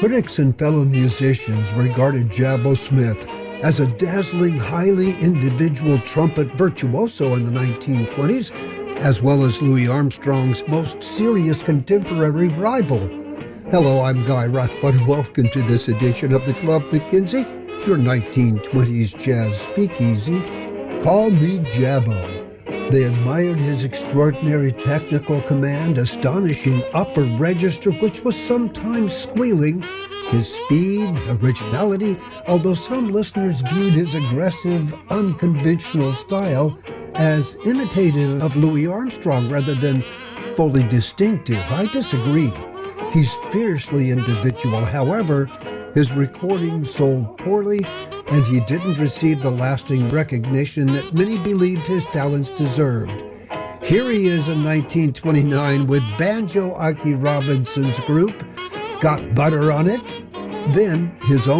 Critics and fellow musicians regarded Jabbo Smith as a dazzling, highly individual trumpet virtuoso in the 1920s, as well as Louis Armstrong's most serious contemporary rival. Hello, I'm Guy Rathbun. Welcome to this edition of the Club McKenzie, your 1920s jazz speakeasy. Call me Jabbo. They admired his extraordinary technical command, astonishing upper register, which was sometimes squealing, his speed, originality, although some listeners viewed his aggressive, unconventional style as imitative of Louis Armstrong rather than fully distinctive. I disagree. He's fiercely individual. However, his recordings sold poorly, and he didn't receive the lasting recognition that many believed his talents deserved. Here he is in 1929 with Banjo Ike Robinson's group, Got Butter on It, then his own